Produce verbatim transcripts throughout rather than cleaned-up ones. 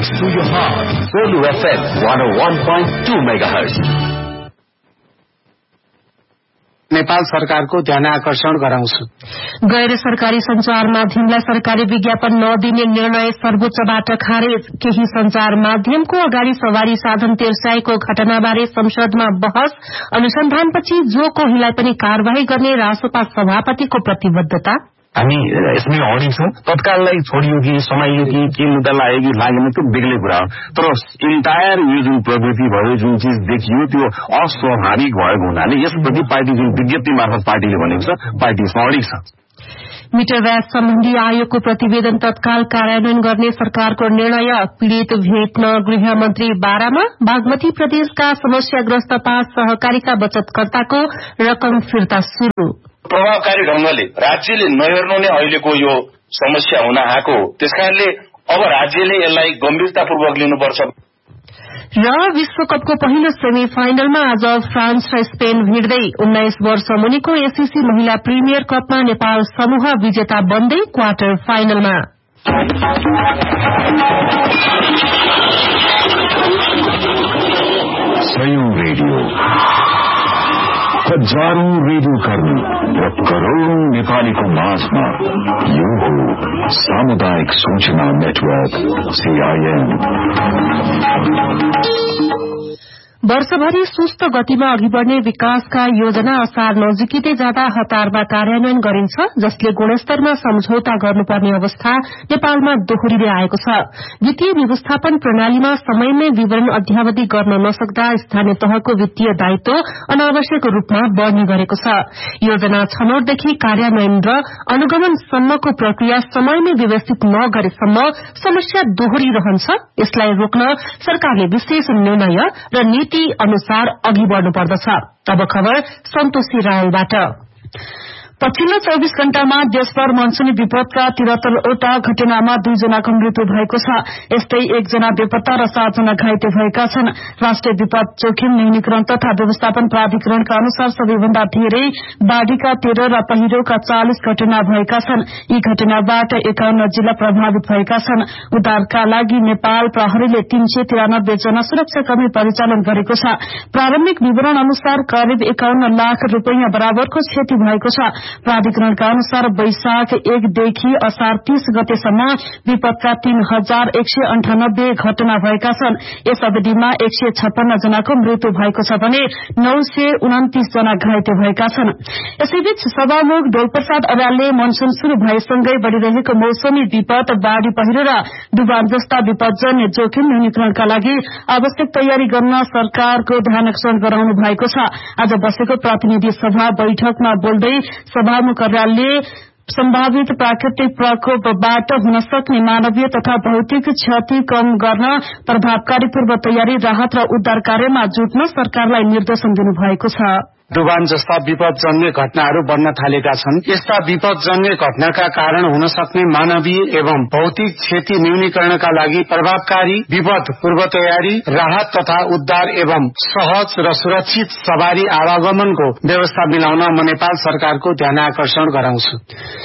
Music to your heart. Zulu F M one oh one point two megahertz. Nepal सरकारको ध्यान आकर्षण गराउँछु। गैर सरकारी संचार माध्यमलाई सरकारी विज्ञापन नदिने निर्णय सर्वोच्चबाट खारेज। केही संचार माध्यमको अगाडि सवारी साधन तेर्स्याएको घटनाबारे संसदमा बहस। अनुसन्धानपछि जो कोहीलाई पनि कार्यवाही गर्ने रासपा सभापतिको प्रतिबद्धता। हामी यसमै अडिग छौं। तत्काललाई छोडियो कि समाइयो कि के मुद्दा लाग्यो कि लागेन त्यो बेग्लै कुरा हो, तर इन्टायर यो जुन प्रगति भयो, जुन चीज देखियो त्यो अस्वाभाविक भएको हुनाले यसप्रति पार्टी जुन विज्ञप्ति मार्फत पार्टीले भनेको छ पार्टी यसमा अडिग छ। मिटर ब्याज सम्बन्धी आयोगको प्रतिवेदन तत्काल कार्यान्वयन गर्ने सरकारको निर्णय। पीड़ित भेट्न गृहमन्त्री बाह्रमा। बागमती प्रदेशका समस्याग्रस्त पाँच सहकारीका बचतकर्ताको रकम फिर्ता शुरू। प्रभावकारी ढंगले राज्यले नहेर्नु नै अहिलेको यो समस्या हुन आएको, त्यसकारणले अब राज्यले यसलाई गम्भीरतापूर्वक लिनुपर्छ। र विश्वकपको पहिलो सेमी फाइनलमा आज फ्रान्स र स्पेन भिड्दै। उन्नाइस वर्ष मुनिको एससीसी महिला प्रिमियर कपमा नेपाल समूह विजेता बन्दै क्वार्टर फाइनलमा। रेडियो हजारौं रेडियो कर्मी र करोड़ौं नेपालीको माझमा यो हो सामुदायिक सूचना नेटवर्क सीआईएन। वर्षभरि सुस्त गतिमा अघि बढ़ने विकासका योजना असार नजिकिँदै जाँदा हतारमा कार्यान्वयन गरिन्छ, जसले गुणस्तरमा सम्झौता गर्नुपर्ने अवस्था नेपालमा दोहोरिँदै आएको छ। वित्तीय व्यवस्थापन प्रणालीमा समयमै विवरण अध्यावधि गर्न नसक्दा स्थानीय तहको वित्तीय दायित्व अनावश्यक रूपमा बढ़ने गरेको छ। योजना छनौटदेखि कार्यान्वयन र अनुगमनसम्मको प्रक्रिया समयमै व्यवस्थित नगरेसम्म समस्या दोहोरिरहन्छ। यसलाई रोक्न सरकारले विशेष निर्णय र नीति अनुसार अघि बढ़नुपर्दछ। अब खबर सन्तोषी रायलबाट। पछिल्लो चौबीस घण्टामा देशभर मनसूनी विपदका तिहत्तरवटा घटनामा दुईजनाको मृत्यु भएको छ। यस्तै एकजना बेपत्ता र सातजना घाइते भएका छन्। राष्ट्रिय विपद जोखिम न्यूनीकरण तथा व्यवस्थापन प्राधिकरणका अनुसार सबैभन्दा धेरै बाढ़ीका तेह्र र पहिरोका चालिस घटना भएका छन्। यी घटनाबाट एकाउन्न जिल्ला प्रभावित भएका छन्। उद्धारका लागि नेपाल प्रहरीले तीन सय तिरानब्बे जना सुरक्षाकर्मी परिचालन गरेको छ। प्रारम्भिक विवरण अनुसार करिब एकाउन्न लाख रूपियाँ बराबरको क्षति भएको छ। प्राधिकरणका अनुसार वैशाख एकदेखि असार तीस गतेसम्म विपदका तीन हजार एक सय अन्ठानब्बे घटना भएका छन्। यस अवधिमा एक सय छप्पन्न जनाको मृत्यु भएको छ भने नौ सय उन्तिस जना घाइते भएका छन्। यसैबीच सभामुख डोलप्रसाद अर्यालले मनसून शुरू भएसँगै बढ़िरहेको मौसमी विपद, बाढ़ी पहिरो र डुबान जस्ता विपदजन्य जोखिम न्यूनीकरणका लागि आवश्यक तयारी गर्न सरकारको ध्यान आकर्षण गराउनु भएको छ। आज बसेको प्रतिनिधि सभा बैठकमा बोल्दै सभामुख अर्यालले सम्भावित प्राकृतिक प्रकोपबाट हुन सक्ने मानवीय तथा भौतिक क्षति कम गर्न प्रभावकारी पूर्व तयारी, राहत र उद्धार कार्यमा जुट्न सरकारलाई निर्देशन दिनुभएको छ। डुबान जस्ता विपदजन्य घटनाहरू बढ्न थालेका छन्। यस्ता विपदजन्य घटनाका कारण हुन सक्ने मानवीय एवं भौतिक क्षति न्यूनीकरणका लागि प्रभावकारी विपद पूर्व तयारी, राहत तथा उद्धार एवं सहज र सुरक्षित सवारी आवागमनको व्यवस्था मिलाउन म नेपाल सरकारको ध्यान आकर्षण गराउँछु।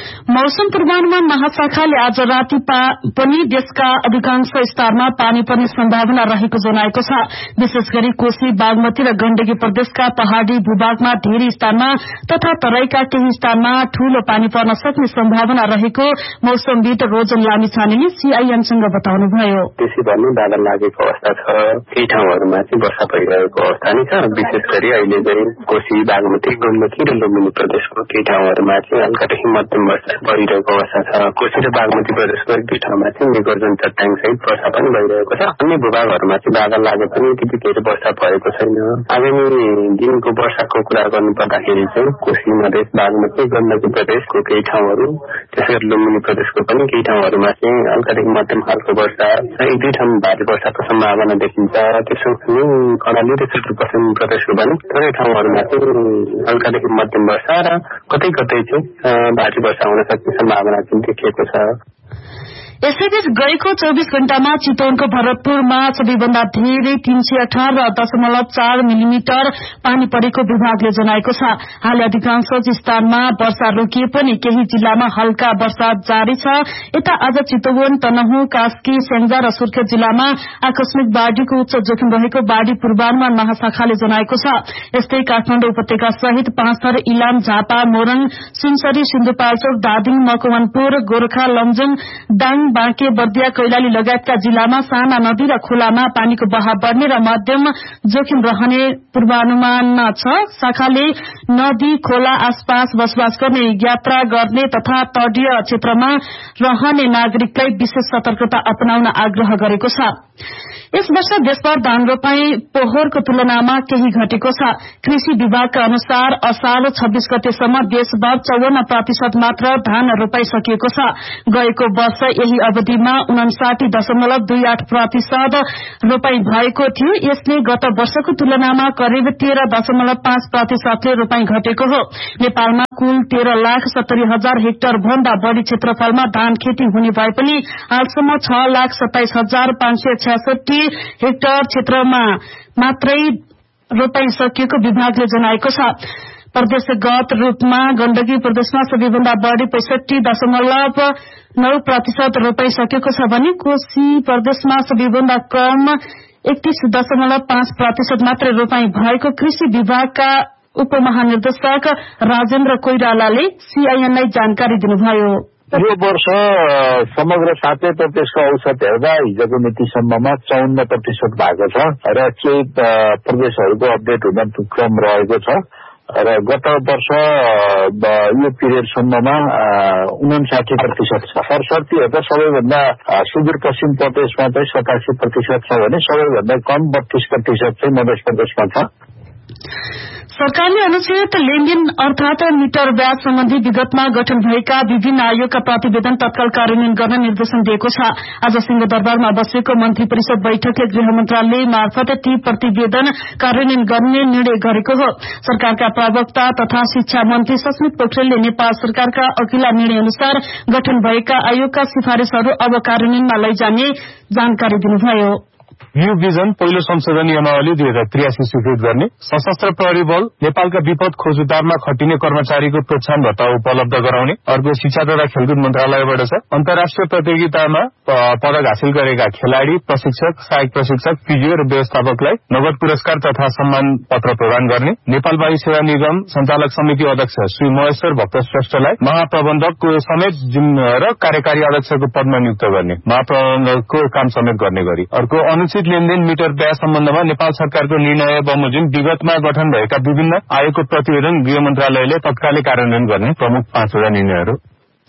मौसम पूर्वानुमान महाशाखाले आज राति पनि देशका अधिकांश स्थानमा पानी पर्ने सम्भावना रहेको जनाएको छ। विशेष गरी कोशी, बागमती र गण्डकी प्रदेशका पहाड़ी भूभागमा धेरै स्थानमा तथा तराईका केही स्थानमा ठूलो पानी पर्न सक्ने सम्भावना रहेको मौसमविद रोजन लामिछानेले सीआईएनसँग बताउनुभयो। त्यसै भन्ने बादल लागेको अवस्था छ। केही ठाउँहरूमा चाहिँ वर्षा भइरहेको अवस्था नै छ। विशेष गरी अहिले चाहिँ कोशी, बागमती, गण्डकी र लुम्बिनी प्रदेशको केही ठाउँहरूमा चाहिँ हल्कादेखि मध्यम वर्षा भइरहेको अवस्था छ। कोशी र बागमती प्रदेशको एक दुई ठाउँमा चाहिँ मेघर्जन चट्याङ सहित वर्षा पनि भइरहेको छ। अन्य भूभागहरूमा चाहिँ बादल लागे पनि त्यति धेरै वर्षा भएको छैन। आगामी दिनको वर्षाको कुरा गर्नु पर्दाखेरि चाहिँ कोशी मधेस, बागमती, गण्डकी प्रदेशको केही ठाउँहरू, त्यसै गरी लुम्बिनी प्रदेशको पनि केही ठाउँहरूमा चाहिँ हल्कादेखि मध्यम खालको वर्षा, एक दुई ठाउँ भारी वर्षाको सम्भावना देखिन्छ। त्यसो कर्णाली र सुदूरपश्चिम प्रदेशको पनि थोरै ठाउँहरूमा चाहिँ हल्कादेखि मध्यम वर्षा र कतै कतै चाहिँ भारी वर्षा हुन सक्ने सम्भावना चाहिँ देखिएको छ। यसैबीच गएको चौबीस घण्टामा चितवनको भरतपुरमा सबैभन्दा धेरै तीन सय अठार दशमलव चार मिलिमिटर पानी परेको विभागले जनाएको छ। हाल अधिकांश स्थानमा वर्षा रोकिए पनि केही जिल्लामा हल्का वर्षा जारी छ। यता आज चितवन, तनहुँ, कास्की, स्याङ्जा र सुर्खेत जिल्लामा आकस्मिक बाढ़ीको उच्च जोखिम रहेको बाढ़ी पूर्वानुमान महाशाखाले जनाएको छ। यस्तै काठमाडौँ उपत्यका सहित पाँचथर, इलाम, झापा, मोरङ, सुनसरी, सिन्धुपाल्चोक, धादिङ, मकवानपुर, गोरखा, लमजुङ, दाङ, बाँके, बर्दिया, कैलाली लगायतका जिल्लामा साना नदी र खोलामा पानीको बहाव बढ़ने र मध्यम जोखिम रहने पूर्वानुमानमा छ। शाखाले नदी, खोला आसपास बसोबास गर्ने, यात्रा गर्ने तथा तटीय क्षेत्रमा रहने नागरिकलाई विशेष सतर्कता अपनाउन आग्रह गरेको छ। यस वर्ष देशभर धान रोपाई पोहोरको तुलनामा केही घटेको छ। कृषि विभागका अनुसार असार छब्बीस गतेसम्म देशभर चौवन्न प्रतिशत मात्र धान रोपाई सकिएको छ। गएको वर्ष यही अवधिमा उनासाठी दशमलव दुई आठ प्रतिशत रोपाई भएको थियो। यसले गत वर्षको तुलनामा करिब तेह्र दशमलव पाँच प्रतिशतले रोपाई घटेको हो। नेपालमा कुल तेह्र लाख सत्तरी हजार हेक्टर भन्दा बढ़ी क्षेत्रफलमा धान खेती हुने भए पनि हालसम्म छ लाख सत्ताइस हजार पाँच सय छ्यासठी हेक्टर क्षेत्रमा मात्रै रोपाई सकिएको विभागले जनाएको छ। प्रदेशगत रूपमा गण्डकी प्रदेशमा सबैभन्दा बढ़ी पैंसठी दशमलव नौ प्रतिशत रोपाई सकेको छ भने कोशी प्रदेशमा सबैभन्दा कम एकतीस दशमलव पाँच प्रतिशत मात्रै रोपाई भएको कृषि विभागका उपमहानिर्देशक राजेन्द्र कोइरालाले सीआईएनलाई जानकारी दिनुभयो। यो वर्ष समग्र सातै प्रतिशतको औसत हेर्दा हिजोको मितिसम्ममा चौन्न प्रतिशत भएको छ र केही प्रदेशहरूको अपडेट हुन क्रम रहेको छ र गत वर्ष यो पिरियडसम्ममा उनासाठी प्रतिशत छ। सरसर्ती हेर्दा सबैभन्दा सुदूरपश्चिम प्रदेशमा चाहिँ सतासी प्रतिशत छ भने सबैभन्दा कम बत्तीस प्रतिशत चाहिँ मध्य प्रदेशमा छ। सरकारले अनुचित लेनदेन अर्थात मिटर ब्याज सम्बन्धी विगतमा गठन भएका विभिन्न आयोगका प्रतिवेदन तत्काल कार्यान्वयन गर्न निर्देशन दिएको छ। आज सिंहदरबारमा बसेको मन्त्री परिषद बैठकले गृह मन्त्रालय मार्फत ती प्रतिवेदन कार्यान्वयन गर्ने निर्णय गरेको हो। सरकारका प्रवक्ता तथा शिक्षा मन्त्री सस्मित पोखरेलले नेपाल सरकारका अघिल्ला निर्णय अनुसार गठन भएका आयोगका सिफारिशहरू अब कार्यान्वयनमा लैजाने जानकारी दिनुभयो। न्यू भिजन पहिलो संशोधन नियमावली दुई हजार त्रियासी स्वीकृत गर्ने, सशस्त्र प्रहरी बल नेपालका विपद खोज उद्धारमा खटिने कर्मचारीको प्रोत्साहन भत्ता उपलब्ध गराउने। अर्को शिक्षा तथा खेलकुद मन्त्रालयबाट छ। अन्तर्राष्ट्रिय प्रतियोगितामा पदक हासिल गरेका खेलाड़ी, प्रशिक्षक, सहायक प्रशिक्षक, फिजियो र व्यवस्थापकलाई नगद पुरस्कार तथा सम्मान पत्र प्रदान गर्ने। नेपाल वायु सेवा निगम सञ्चालक समिति अध्यक्ष श्री महेश्वर भक्त श्रेष्ठलाई महाप्रबन्धकको समेत र कार्यकारी अध्यक्षको पदमा नियुक्त गर्ने, महाप्रबन्धकको काम समेत गर्ने गरी। अर्को अनुचित लेनदेन मिटर ब्याज सम्बन्धमा नेपाल सरकारको निर्णय बमोजिम विगतमा गठन भएका विभिन्न आयोगको प्रतिवेदन गृह मन्त्रालयले तत्कालै कार्यान्वयन गर्ने प्रमुख पाँचवटा निर्णयहरू।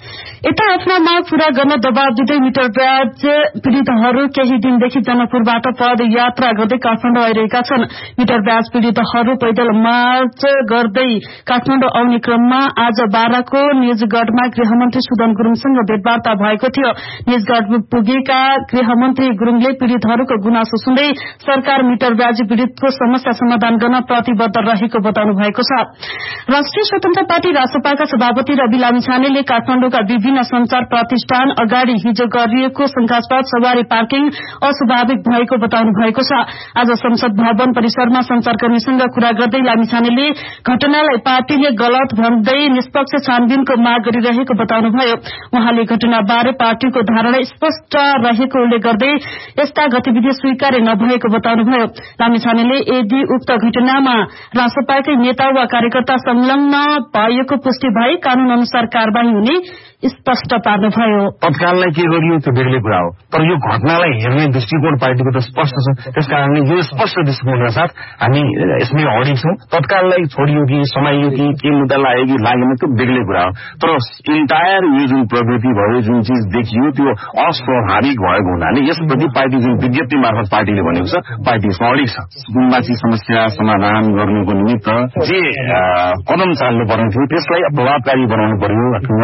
यता आफ्ना माग पूरा गर्न दबाव दिँदै मिटर ब्याज पीड़ितहरू केही दिनदेखि जनकपुरबाट पद यात्रा गर्दै काठमाडौँ आइरहेका छन्। मिटर ब्याज पीड़ितहरू पैदल मार्च गर्दै काठमाडौँ आउने क्रममा आज बाह्रको निजगढमा गृहमन्त्री सुदन गुरूङसँग भेटवार्ता भएको थियो। निजगढ पुगेका गृहमन्त्री गुरूङले पीड़ितहरूको गुनासो सुन्दै सरकार मिटर ब्याज पीड़ितको समस्या समाधान गर्न प्रतिबद्ध रहेको बताउनु भएको छ। राष्ट्रिय स्वतन्त्र पार्टी रासपाका सभापति रवि लामिछानेले काठमाडौँका विभिन्न संचार प्रतिष्ठान अगाडि हिजो गरिएको शंकास्पद सवारी पार्किङ अस्वाभाविक भएको बताउनु भएको छ। आज संसद भवन परिसरमा संचारकर्मीसँग कुरा गर्दै लामिछानेले घटनालाई पार्टीले गलत भन्दै निष्पक्ष छानबिनको माग गरिरहेको बताउनुभयो। उहाँले घटनाबारे पार्टीको धारणा स्पष्ट रहेको उल्लेख गर्दै यस्ता गतिविधि स्वीकार्य नभएको बताउनुभयो। लामिछानेले यदि उक्त घटनामा रासपाकै नेता वा कार्यकर्ता संलग्न भएको पुष्टि भए कानून अनुसार कार्यवाही हुने स्पष्ट पार्नुभयो। तत्काललाई के गरियो त्यो बेग्लै कुरा हो, तर यो घटनालाई हेर्ने दृष्टिकोण पार्टीको त स्पष्ट छ। त्यसकारणले यो स्पष्ट दृष्टिकोणका साथ हामी यसमै अडिग छौं। तत्काललाई छोडियो कि समाइयो कि के मुद्दा लाग्यो कि लागेन त्यो बेग्लै कुरा हो, तर इन्टायर यो जुन प्रगति भयो, जुन चिज देखियो त्यो अस्वाभाविक भएको हुनाले यसप्रति पार्टी जुन विज्ञप्ति मार्फत पार्टीले भनेको छ, पार्टी यसमा अडिग छ। सुकुम्बासी समस्या समाधान गर्नुको निमित्त जे कदम चाल्नु पर्ने थियो त्यसलाई प्रभावकारी बनाउनु पर्यो। आम नागरिक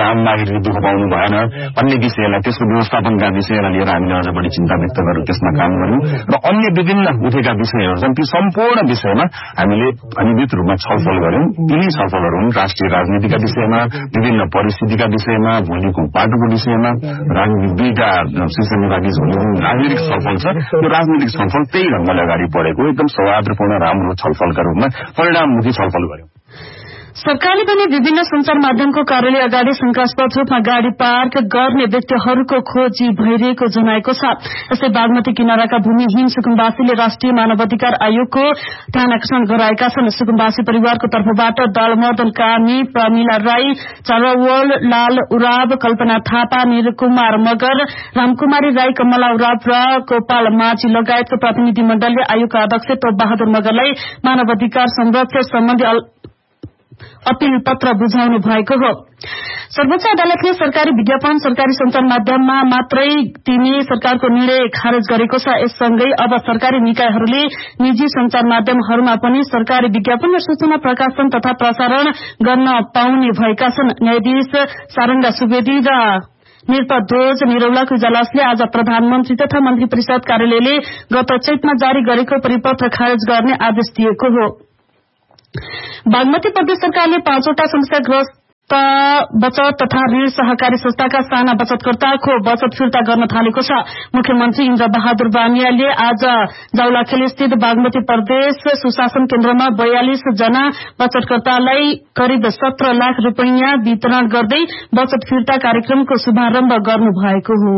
नागरिकले दुःख पाउनु भएन भन्ने विषयलाई, त्यसको व्यवस्थापनका विषयलाई लिएर हामीले अझ बढी चिन्ता व्यक्त गर्यौं, त्यसमा काम गर्यौं र अन्य विभिन्न उठेका विषयहरू छन्। ती सम्पूर्ण विषयमा हामीले अनियमित रूपमा छलफल गर्यौं। यिनी छलफलहरू हुन् राष्ट्रिय राजनीतिका विषयमा, विभिन्न परिस्थितिका विषयमा, भोलिको बाटोको विषयमा, दुईटा शीर्ष नेताबीच हुने राजनीतिक छलफल छ। त्यो राजनीतिक छलफल त्यही ढंगले अगाडि बढेको एकदम सौहार्दपूर्ण राम्रो छलफलका रूपमा परिणाममुखी छलफल गर्यौं। सरकारले पनि विभिन्न संचार माध्यमको कार्यालय अगाडि शंकास्पद रूपमा गाड़ी पार्क गर्ने व्यक्तिहरूको खोजी भइरहेको जनाएको छ। यस्तै बागमती किनाराका भूमिहीन सुकुम्बासीले राष्ट्रिय मानवाधिकार आयोगको ध्यान आकर्षण गराएका छन्। सुकुम्बासी परिवारको तर्फबाट दलमर्दन कामी, प्रमिला राई, चरवल लाल उराव, कल्पना थापा, निरकुमार मगर, रामकुमारी राई, कमला उराव र गोपाल माझी लगायतको प्रतिनिधि मण्डलले आयोगका अध्यक्ष तोप बहादुर मगरलाई मानवाधिकार संरक्षण सम्बन्धी अपील पत्र बुझाउनु भएको हो। सर्वोच्च अदालतले सरकारी विज्ञापन सरकारी संचार माध्यममा मात्रै दिने सरकारको निर्णय खारेज गरेको छ। यससँगै अब सरकारी निकायहरूले निजी संचार माध्यमहरूमा पनि सरकारी विज्ञापन र सूचना प्रकाशन तथा प्रसारण गर्न पाउने भएका छन्। न्यायाधीश सारंगा सुवेदी र निर्पध्वज निरौलाको इजलासले आज प्रधानमन्त्री तथा मन्त्री परिषद कार्यालयले गत चैतमा जारी गरेको परिपत्र खारेज गर्ने आदेश दिएको हो। बागमती प्रदेश सरकारले पाँचवटा समस्याग्रस्त बचत तथा ऋण सहकारी संस्थाका साना बचतकर्ताको बचत फिर्ता गर्न थालेको छ। मुख्यमन्त्री इन्द्र बहादुर बानियाले आज जाउलाखेल स्थित बागमती प्रदेश सुशासन केन्द्रमा बयालीस जना बचतकर्तालाई करिब सत्र लाख रूपियाँ वितरण गर्दै बचत फिर्ता कार्यक्रमको शुभारम्भ गर्नुभएको हो।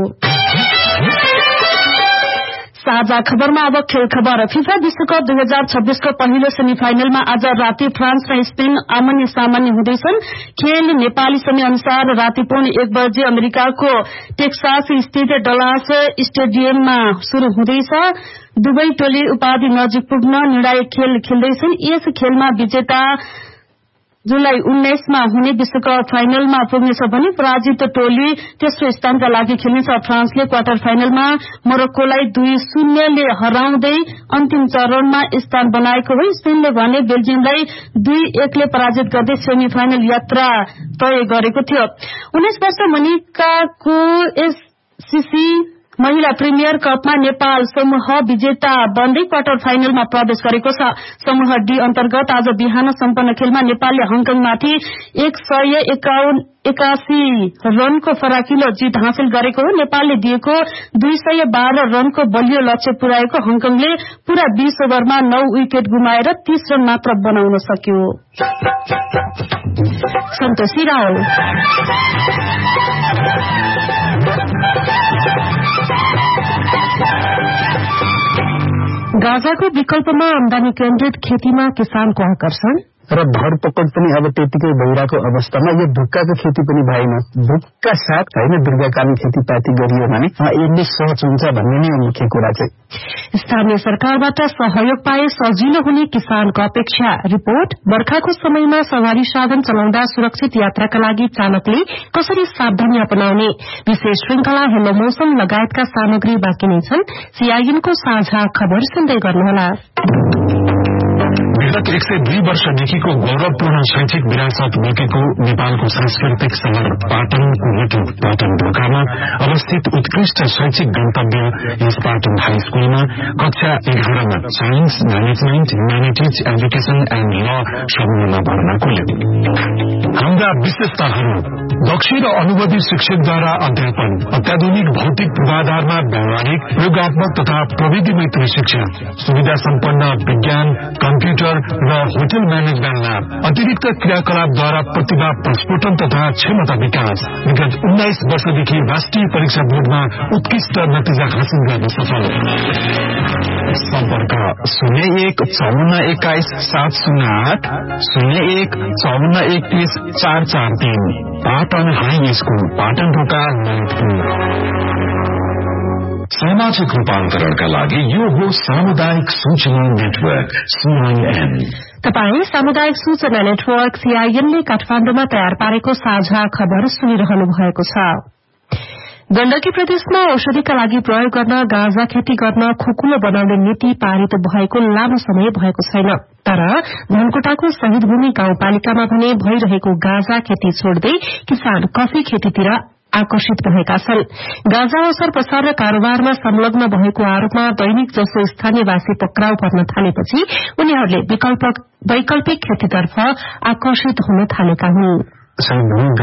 साझा खबरमा अब खेल खबर। फिफा विश्वकप दुई हजार छब्बीसको पहिलो सेमी फाइनलमा आज राति फ्रान्स र स्पेन आमन्य सामान्य हुँदैछन्। खेल नेपाली समय अनुसार राति पौने एक बजे अमेरिकाको टेक्सास स्थित डलास स्टेडियममा शुरू हुँदैछ। दुवै टोली उपाधि नजिक पुग्न निर्णायक खेल खेल्दैछन्। यस खेलमा विजेता जुलाई उन्नाइसमा हुने विश्वकप फाइनलमा पुग्नेछ भने पराजित टोली तेस्रो स्थानका लागि खेल्नेछ। फ्रान्सले क्वार्टर फाइनलमा मोरक्कोलाई दुई शून्यले हराउँदै अन्तिम चरणमा स्थान बनाएको हो। स्पेनले भने बेल्जियमलाई दुई एकले पराजित गर्दै सेमी फाइनल यात्रा तय गरेको थियो। उन्नाइस वर्ष मुनिकाको एससीसी महिला प्रिमियर कपमा नेपाल समूह विजेता बन्दै क्वार्टर फाइनलमा प्रवेश गरेको छ। समूह डी अन्तर्गत आज बिहान सम्पन्न खेलमा नेपालले हङकङमाथि एक सय एकासी रनको फराकिलो जीत हासिल गरेको हो। नेपालले दिएको दुई सय बाह्र रनको बलियो लक्ष्य पुर्याएको हङकङले पूरा बीस ओभरमा नौ विकेट गुमाएर तीस रन मात्र बनाउन सक्यो। सन्तोषी रावल गाजाको विकल्पमा आमदानी केन्द्रित खेतीमा किसानको आकर्षण र धरपकड पनि अब त्यतिकै भइरहेको अवस्थामा यो ढुक्काको खेती पनि भएन। ढुक्का साथ होइन दीर्घकालीन खेतीपाती गरियो भने यसले सहज हुन्छ भन्ने नै मुख्य कुरा चाहिँ। स्थानीय सरकारबाट सहयोग पाए सजिलो हुने किसानको अपेक्षा। रिपोर्ट। बर्खाको समयमा सवारी साधन चलाउँदा सुरक्षित यात्राका लागि चालकले कसरी सावधानी अपनाउने? विशेष श्रृंखला हेलो मौसम लगायतका सामग्री बाँकी नै छन्। सीआईएनको साझा खबर सुन्दै गर्नुहोला। विगत एक सय दुई वर्षदेखिको गौरवपूर्ण शैक्षिक विरासत बोकेको नेपालको सांस्कृतिक शहर पाटनको मुटु पाटन ढोकामा अवस्थित उत्कृष्ट शैक्षिक गन्तव्य यस पाटन हाई स्कूलमा कक्षा एघारमा science, management, humanities, education and ल समूहमा भर्नाको लागि हाम्रा विशेषताहरू दक्ष र अनुभवी शिक्षकद्वारा अध्यापन, अत्याधुनिक भौतिक पूर्वाधारमा व्यावहारिक प्रयोगात्मक तथा प्रविधि मैत्री शिक्षा, सुविधा सम्पन्न विज्ञान, कम्प्युटर र होटल म्यानेजमेन्ट ल्याब, अतिरिक्त क्रियाकलापद्वारा प्रतिभा प्रस्फुटन तथा क्षमता विकास। विगत उन्नाइस वर्षदेखि राष्ट्रिय परीक्षा बोर्डमा उत्कृष्ट नतिजा हासिल गर्न सफल। सम्पर्क शून्य एक चौवन्न एक्काइस सात शून्य आठ, शून्य एक चौवन्न एकतीस चार चार तीन। पाटन हाई स्कूल, पाटन ढोका, ललितपुर। सामाजिक रूपान्तरणका लागि यो हो सामुदायिक सूचना नेटवर्क सीआईएन। तपाई सामुदायिक सूचना नेटवर्क सीआईएनले काठमाडौँमा तयार पारेको साझा खबर सुनिरहनु भएको छ। गण्डकी प्रदेशमा औषधिका लागि प्रयोग गर्न गाँजा खेती गर्न खुकुलो बनाउने नीति पारित भएको लामो समय भएको छैन। तर तर धनकोटाको शहीद भूमि गाउँपालिकामा भने भइरहेको गाँजा खेती छोड्दै किसान कफी खेतीतिर आकर्षित भएका छन्। गाँजा असर प्रसार र कारोबारमा संलग्न भएको आरोपमा दैनिक जसो स्थानीयवासी पक्राउ पर्न थालेपछि उनीहरूले वैकल्पिक खेतीतर्फ आकर्षित हुन थालेका हुन्।